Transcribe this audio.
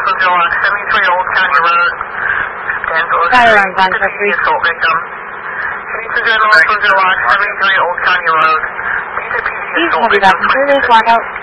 Lock, 73 Old County Road. Fire on Vantage Street. Assault victim. Lock, 73 Old County Road. Please have you back in service, lockout.